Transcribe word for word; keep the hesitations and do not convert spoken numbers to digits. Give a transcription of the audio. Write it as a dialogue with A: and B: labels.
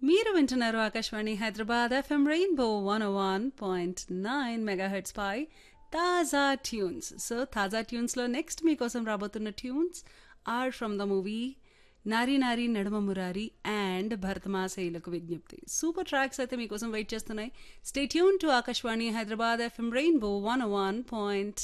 A: మీరు వింటున్నారు Akashvani Hyderabad FM rainbow one one point nine megahertz పై తాజా ట్యూన్స్. సో తాజా ట్యూన్స్లో నెక్స్ట్ మీకోసం రాబోతున్న tunes are from the movie నారీ నారీ నడుమ మురారి అండ్ భరతమాసైలకు విజ్ఞప్తి. సూపర్ ట్రాక్స్ అయితే మీకోసం వెయిట్ చేస్తున్నాయి. Stay tune to Akashvani Hyderabad FM rainbow one one point